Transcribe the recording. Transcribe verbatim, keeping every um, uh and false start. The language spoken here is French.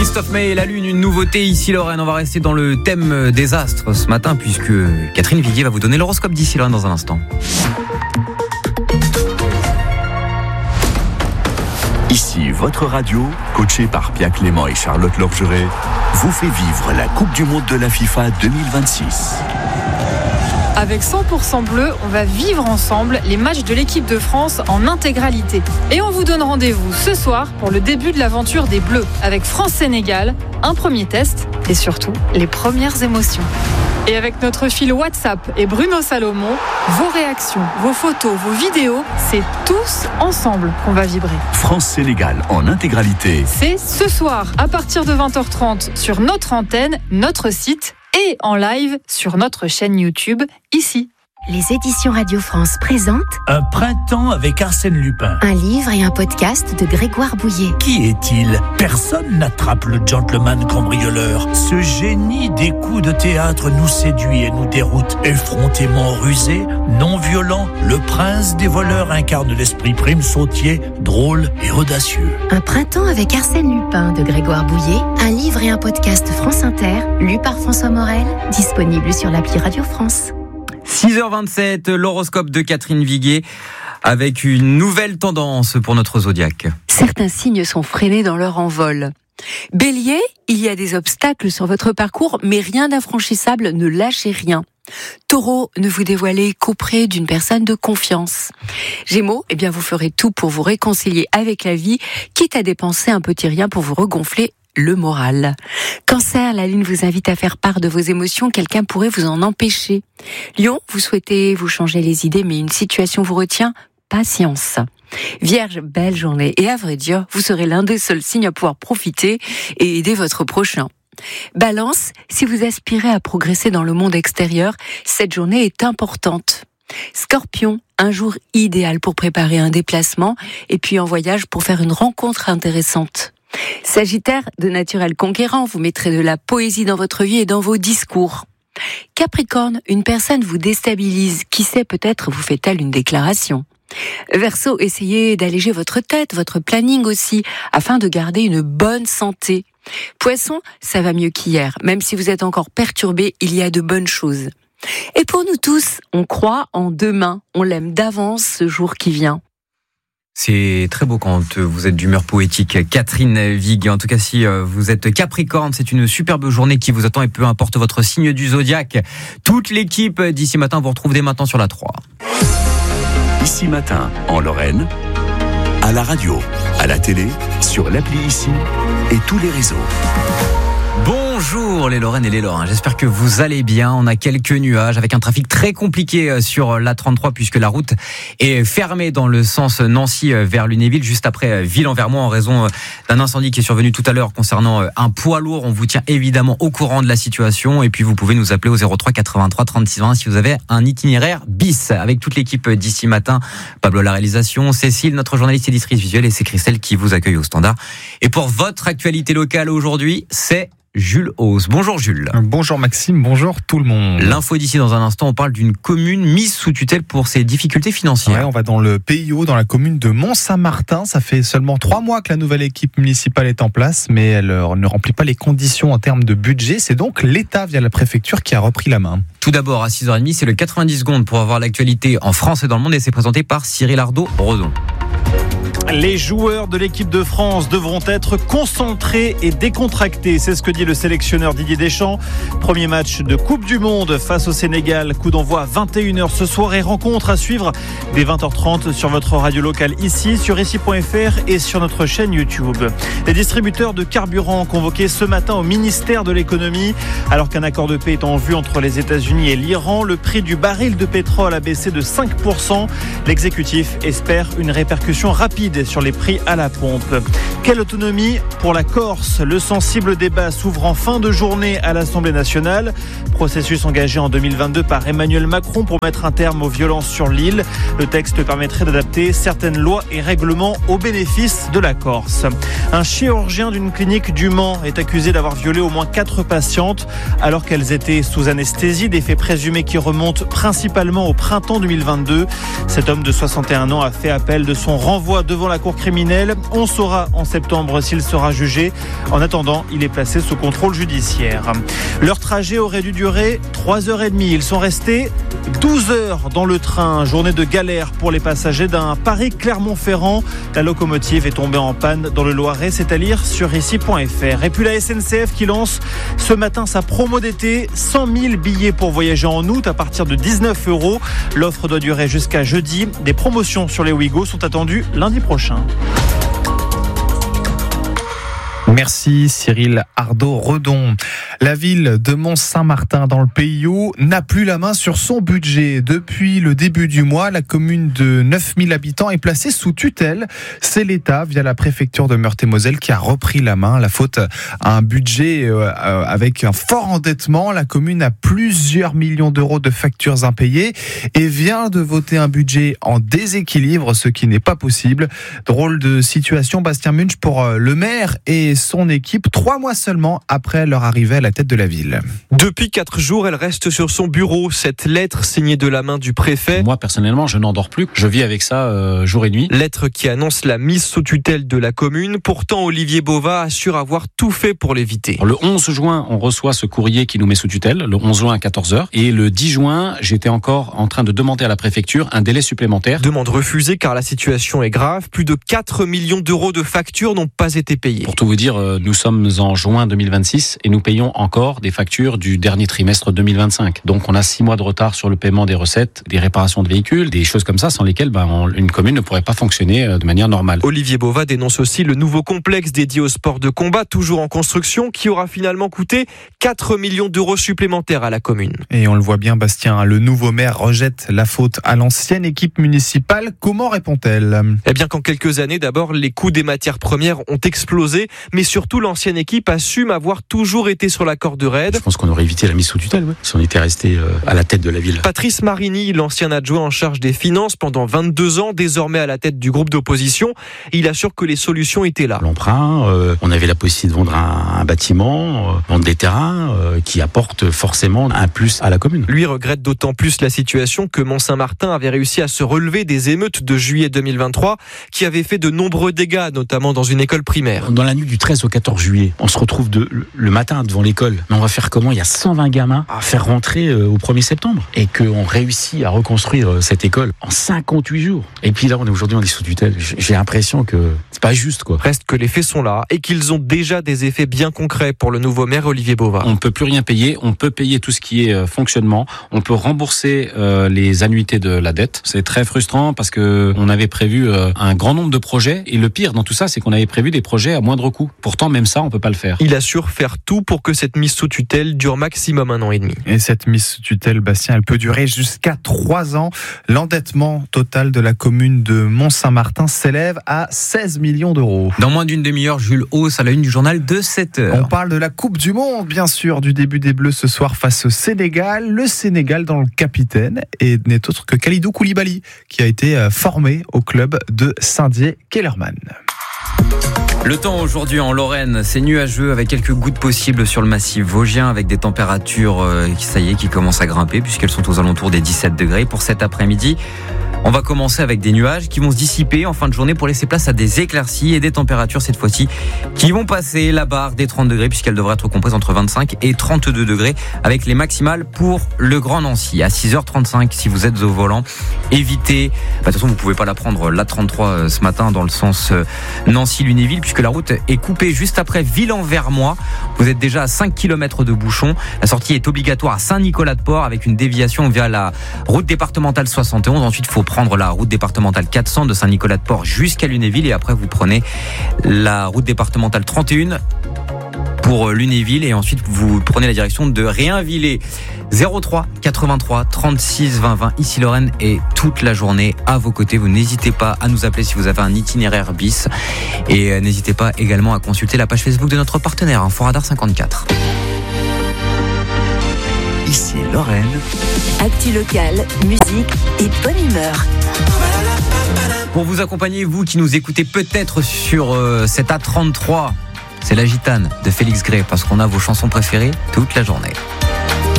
Christophe Maé et la Lune, une nouveauté ici Lorraine. On va rester dans le thème des astres ce matin puisque Catherine Viguier va vous donner l'horoscope d'ici Lorraine dans un instant. Ici votre radio, coachée par Pia Clément et Charlotte Lorgeret, vous fait vivre la Coupe du Monde de la FIFA deux mille vingt-six. Avec cent pour cent bleu, on va vivre ensemble les matchs de l'équipe de France en intégralité. Et on vous donne rendez-vous ce soir pour le début de l'aventure des Bleus, avec France-Sénégal, un premier test et surtout les premières émotions. Et avec notre fil WhatsApp et Bruno Salomon, vos réactions, vos photos, vos vidéos, c'est tous ensemble qu'on va vibrer. France-Sénégal en intégralité. C'est ce soir à partir de vingt heures trente sur notre antenne, notre site et en live sur notre chaîne YouTube, ici. Les éditions Radio France présentent Un printemps avec Arsène Lupin. un livre et un podcast de Grégoire Bouillet. Qui est-il ? Personne n'attrape le gentleman cambrioleur. Ce génie des coups de théâtre nous séduit et nous déroute. Effrontément rusé, non violent, le prince des voleurs incarne l'esprit prime sautier, drôle et audacieux. Un printemps avec Arsène Lupin de Grégoire Bouillet, un livre et un podcast France Inter, lu par François Morel, disponible sur l'appli Radio France. six heures vingt-sept, l'horoscope de Catherine Viguier avec une nouvelle tendance pour notre zodiaque. Certains signes sont freinés dans leur envol. Bélier, il y a des obstacles sur votre parcours, mais rien d'infranchissable, ne lâchez rien. Taureau, ne vous dévoilez qu'auprès d'une personne de confiance. Gémeaux, eh bien vous ferez tout pour vous réconcilier avec la vie, quitte à dépenser un petit rien pour vous regonfler le moral. Cancer, la lune vous invite à faire part de vos émotions, quelqu'un pourrait vous en empêcher. Lion, vous souhaitez vous changer les idées, mais une situation vous retient, patience. Vierge, belle journée, et à vrai dire, vous serez l'un des seuls signes à pouvoir profiter et aider votre prochain. Balance, si vous aspirez à progresser dans le monde extérieur, cette journée est importante. Scorpion, un jour idéal pour préparer un déplacement, et puis en voyage pour faire une rencontre intéressante. Sagittaire, de naturel conquérant, vous mettrez de la poésie dans votre vie et dans vos discours. Capricorne, une personne vous déstabilise, qui sait, peut-être vous fait-elle une déclaration. Verseau, essayez d'alléger votre tête, votre planning aussi, afin de garder une bonne santé. Poisson, ça va mieux qu'hier, même si vous êtes encore perturbé, il y a de bonnes choses. Et pour nous tous, on croit en demain, on l'aime d'avance ce jour qui vient. C'est très beau quand vous êtes d'humeur poétique, Catherine Viguier. En tout cas, si vous êtes Capricorne, c'est une superbe journée qui vous attend et peu importe votre signe du zodiaque. Toute l'équipe d'ici matin vous retrouve dès maintenant sur la trois. Ici matin, en Lorraine, à la radio, à la télé, sur l'appli Ici et tous les réseaux. Bonjour les Lorraines et les Lorrains, j'espère que vous allez bien. On a quelques nuages avec un trafic très compliqué sur la trente-trois puisque la route est fermée dans le sens Nancy vers Lunéville, juste après Ville-en-Vermois en raison d'un incendie qui est survenu tout à l'heure concernant un poids lourd. On vous tient évidemment au courant de la situation et puis vous pouvez nous appeler au zéro trois quatre-vingt-trois trente-six vingt si vous avez un itinéraire bis avec toute l'équipe d'ici matin. Pablo à la réalisation, Cécile, notre journaliste éditrice visuelle, et c'est Christelle qui vous accueille au standard. Et pour votre actualité locale aujourd'hui, c'est Jules Hauss. Bonjour Jules. Bonjour Maxime, bonjour tout le monde. L'info d'ici dans un instant, on parle d'une commune mise sous tutelle pour ses difficultés financières. Ouais, on va dans le P I O, dans la commune de Mont-Saint-Martin. Ça fait seulement trois mois que la nouvelle équipe municipale est en place, mais elle ne remplit pas les conditions en termes de budget. C'est donc l'État via la préfecture qui a repris la main. Tout d'abord, à six heures trente, c'est le quatre-vingt-dix secondes pour avoir l'actualité en France et dans le monde et c'est présenté par Cyril Ardo-Redon. Les joueurs de l'équipe de France devront être concentrés et décontractés. C'est ce que dit le sélectionneur Didier Deschamps. Premier match de Coupe du Monde face au Sénégal. Coup d'envoi vingt et une heures ce soir et rencontre à suivre dès vingt heures trente sur votre radio locale ici, sur ici point f r et sur notre chaîne YouTube. Les distributeurs de carburant convoqués ce matin au ministère de l'économie. Alors qu'un accord de paix est en vue entre les États-Unis et l'Iran, le prix du baril de pétrole a baissé de cinq pour cent. L'exécutif espère une répercussion rapide sur les prix à la pompe. Quelle autonomie pour la Corse ? Le sensible débat s'ouvre en fin de journée à l'Assemblée nationale. Processus engagé en deux mille vingt-deux par Emmanuel Macron pour mettre un terme aux violences sur l'île. Le texte permettrait d'adapter certaines lois et règlements au bénéfice de la Corse. Un chirurgien d'une clinique du Mans est accusé d'avoir violé au moins quatre patientes alors qu'elles étaient sous anesthésie, des faits présumés qui remontent principalement au printemps deux mille vingt-deux. Cet homme de soixante et un ans a fait appel de son renvoi devant devant la cour criminelle. On saura en septembre s'il sera jugé. En attendant, il est placé sous contrôle judiciaire. Leur trajet aurait dû durer trois heures trente. Ils sont restés douze heures dans le train. Journée de galère pour les passagers d'un Paris-Clermont-Ferrand. La locomotive est tombée en panne dans le Loiret. C'est à lire sur ici point f r. Et puis la S N C F qui lance ce matin sa promo d'été. cent mille billets pour voyager en août à partir de dix-neuf euros. L'offre doit durer jusqu'à jeudi. Des promotions sur les Ouigo sont attendues lundi prochain. Merci Cyril Ardo-Redon. La ville de Mont-Saint-Martin dans le Pays Haut n'a plus la main sur son budget. Depuis le début du mois, la commune de neuf mille habitants est placée sous tutelle. C'est l'État, via la préfecture de Meurthe-et-Moselle, qui a repris la main. La faute à un budget euh, avec un fort endettement. La commune a plusieurs millions d'euros de factures impayées et vient de voter un budget en déséquilibre, ce qui n'est pas possible. Drôle de situation, Bastien Munch, pour le maire et son équipe, trois mois seulement après leur arrivée à la tête de la ville. Depuis quatre jours, elle reste sur son bureau. Cette lettre signée de la main du préfet. Moi, personnellement, je n'en dors plus. Je vis avec ça euh, jour et nuit. Lettre qui annonce la mise sous tutelle de la commune. Pourtant, Olivier Bova assure avoir tout fait pour l'éviter. Le onze juin, on reçoit ce courrier qui nous met sous tutelle, le onze juin à quatorze heures. Et le dix juin, j'étais encore en train de demander à la préfecture un délai supplémentaire. Demande refusée car la situation est grave. Plus de quatre millions d'euros de factures n'ont pas été payées. Pour tout vous dire, nous sommes en juin deux mille vingt-six et nous payons encore des factures du dernier trimestre deux mille vingt-cinq. Donc on a six mois de retard sur le paiement des recettes, des réparations de véhicules, des choses comme ça sans lesquelles ben, on, une commune ne pourrait pas fonctionner de manière normale. Olivier Bova dénonce aussi le nouveau complexe dédié au sport de combat, toujours en construction, qui aura finalement coûté quatre millions d'euros supplémentaires à la commune. Et on le voit bien, Bastien, le nouveau maire rejette la faute à l'ancienne équipe municipale. Comment répond-elle ? Eh bien qu'en quelques années, d'abord, les coûts des matières premières ont explosé, mais surtout l'ancienne équipe assume avoir toujours été sur la corde raide. Je pense qu'on aurait évité la mise sous tutelle, ouais, si on était resté euh, à la tête de la ville. Patrice Marini, l'ancien adjoint en charge des finances pendant vingt-deux ans, désormais à la tête du groupe d'opposition, il assure que les solutions étaient là. L'emprunt, euh, on avait la possibilité de vendre un, un bâtiment, euh, vendre des terrains euh, qui apportent forcément un plus à la commune. Lui regrette d'autant plus la situation que Mont-Saint-Martin avait réussi à se relever des émeutes de juillet deux mille vingt-trois qui avaient fait de nombreux dégâts, notamment dans une école primaire. Dans la nuit du treize au quatorze juillet, on se retrouve de, le matin devant l'école. Mais on va faire comment ? Il y a cent vingt gamins à faire rentrer euh, au premier septembre et qu'on réussit à reconstruire euh, cette école en cinquante-huit jours. Et puis là, on est aujourd'hui on est sous tutelle. J'ai l'impression que c'est pas juste, quoi. Reste que les faits sont là et qu'ils ont déjà des effets bien concrets pour le nouveau maire Olivier Bova. On ne peut plus rien payer. On peut payer tout ce qui est euh, fonctionnement. On peut rembourser euh, les annuités de la dette. C'est très frustrant parce que on avait prévu euh, un grand nombre de projets et le pire dans tout ça, c'est qu'on avait prévu des projets à moindre coût. Pourtant, même ça, on peut pas le faire. Il assure faire tout pour que cette mise sous tutelle dure maximum un an et demi. Et cette mise sous tutelle, Bastien, elle peut durer jusqu'à trois ans. L'endettement total de la commune de Mont-Saint-Martin s'élève à seize millions d'euros. Dans moins d'une demi-heure, Jules Hauss à la une du journal de sept heures. On parle de la Coupe du Monde, bien sûr, du début des Bleus ce soir face au Sénégal. Le Sénégal dont le capitaine n'est autre que Kalidou Koulibaly, qui a été formé au club de Saint-Dié-Kellerman. Le temps aujourd'hui en Lorraine, c'est nuageux avec quelques gouttes possibles sur le massif vosgien avec des températures euh, qui, ça y est, qui commencent à grimper puisqu'elles sont aux alentours des dix-sept degrés pour cet après-midi. On va commencer avec des nuages qui vont se dissiper en fin de journée pour laisser place à des éclaircies et des températures cette fois-ci qui vont passer la barre des trente degrés puisqu'elles devraient être comprises entre vingt-cinq et trente-deux degrés avec les maximales pour le Grand Nancy. À six heures trente-cinq, si vous êtes au volant, évitez, bah, de toute façon vous pouvez pas la prendre la trente-trois ce matin dans le sens Nancy-Lunéville puisque la route est coupée juste après Ville-en-Vermois. Vous êtes déjà à cinq kilomètres de bouchons. La sortie est obligatoire à Saint-Nicolas-de-Port avec une déviation via la route départementale soixante et onze. Ensuite, il faut prendre la route départementale quatre cents de Saint-Nicolas-de-Port jusqu'à Lunéville et après vous prenez la route départementale trente et un pour Lunéville et ensuite vous prenez la direction de Réinvillers. Zéro trois quatre-vingt-trois trente-six vingt vingt. Ici Lorraine est toute la journée à vos côtés. Vous n'hésitez pas à nous appeler si vous avez un itinéraire bis et n'hésitez pas également à consulter la page Facebook de notre partenaire Inforadar cinquante-quatre. Ici Lorraine. Actu locale, musique et bonne humeur. Pour vous accompagner, vous qui nous écoutez peut-être sur euh, cette A trente-trois, c'est la Gitane de Félix Gray parce qu'on a vos chansons préférées toute la journée.